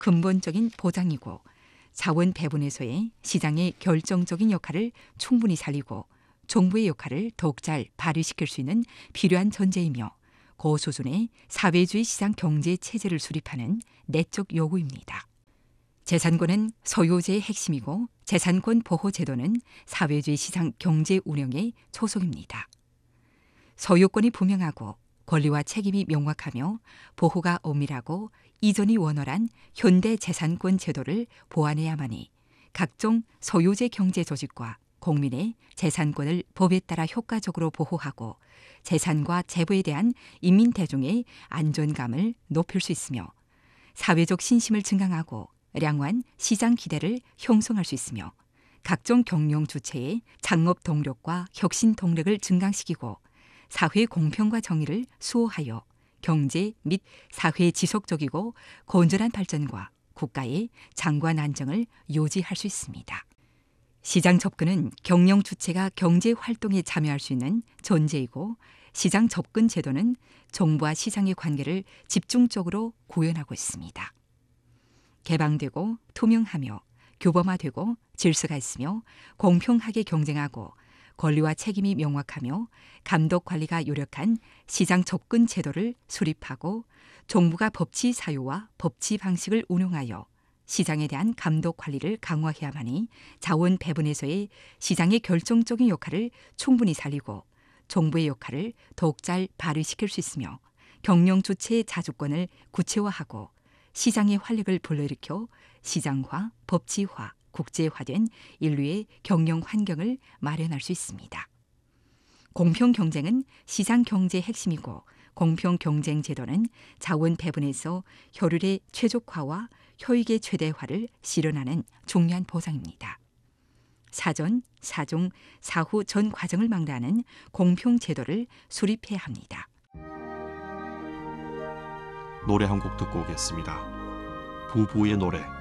근본적인 보장이고 자원 배분에서의 시장의 결정적인 역할을 충분히 살리고 정부의 역할을 더욱 잘 발휘시킬 수 있는 필요한 전제이며 고수준의 사회주의 시장 경제 체제를 수립하는 내적 요구입니다. 재산권은 소유제의 핵심이고 재산권 보호 제도는 사회주의 시장 경제 운영의 초석입니다. 소유권이 분명하고 권리와 책임이 명확하며 보호가 엄밀하고 이전이 원활한 현대 재산권 제도를 보완해야만이 각종 소유제 경제 조직과 국민의 재산권을 법에 따라 효과적으로 보호하고 재산과 재보에 대한 인민 대중의 안전감을 높일 수 있으며 사회적 신심을 증강하고 량화한 시장 기대를 형성할 수 있으며 각종 경영 주체의 창업 동력과 혁신 동력을 증강시키고 사회 공평과 정의를 수호하여 경제 및 사회의 지속적이고 건전한 발전과 국가의 장관 안정을 유지할 수 있습니다. 시장 접근은 경영 주체가 경제 활동에 참여할 수 있는 전제이고 시장 접근 제도는 정부와 시장의 관계를 집중적으로 구현하고 있습니다. 개방되고 투명하며 규범화되고 질서가 있으며 공평하게 경쟁하고 권리와 책임이 명확하며 감독 관리가 유력한 시장 접근 제도를 수립하고 정부가 법치 사유와 법치 방식을 운용하여 시장에 대한 감독 관리를 강화해야만이 자원 배분에서의 시장의 결정적인 역할을 충분히 살리고 정부의 역할을 더욱 잘 발휘시킬 수 있으며 경영 주체의 자주권을 구체화하고 시장의 활력을 불러일으켜 시장화, 법치화, 국제화된 인류의 경영 환경을 마련할 수 있습니다. 공평 경쟁은 시장 경제의 핵심이고 공평 경쟁 제도는 자원 배분에서 효율의 최적화와 효익의 최대화를 실현하는 중요한 보장입니다. 사전, 사중, 사후 전 과정을 망라하는 공평 제도를 수립해야 합니다. 노래 한 곡 듣고 오겠습니다. 부부의 노래.